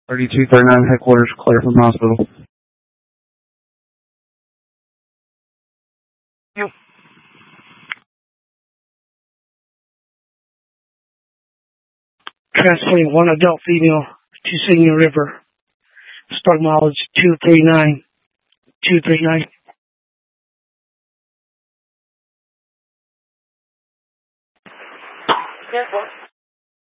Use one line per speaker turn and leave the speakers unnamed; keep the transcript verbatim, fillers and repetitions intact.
thirty-two thirty-nine headquarters, clear from hospital.
You. Transferring one adult female to Senior River. Start mileage two three nine. two three nine.
Yes, what?